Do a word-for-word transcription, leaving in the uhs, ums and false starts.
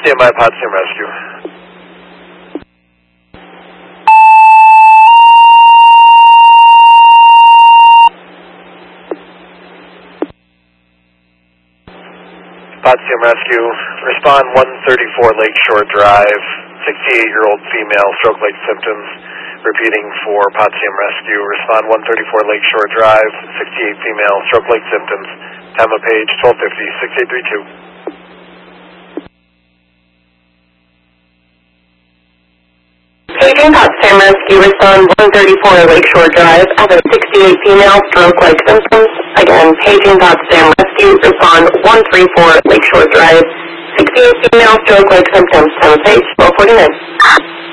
Stand by, Potsdam Rescue. Potsdam Rescue, respond one thirty-four Lakeshore Drive, sixty-eight-year-old female, stroke-like symptoms. Repeating for Potsdam Rescue, respond one thirty-four Lakeshore Drive, sixty-eight female, stroke-like symptoms. Time of page twelve fifty, six eight three two. Paging Potsdam Rescue, respond one thirty-four Lakeshore Drive, have a sixty-eight female, stroke-like symptoms. Again, paging Potsdam Rescue, respond one thirty-four Lakeshore Drive, sixty-eight female, stroke-like symptoms. Time of page twelve forty-nine.